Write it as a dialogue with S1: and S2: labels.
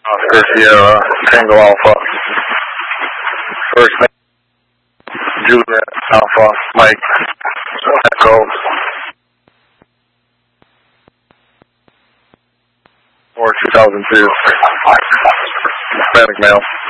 S1: Oscar Sierra, Tango Alpha. First name, Juliet Alpha, Mike, Echo. 2002. Hispanic male.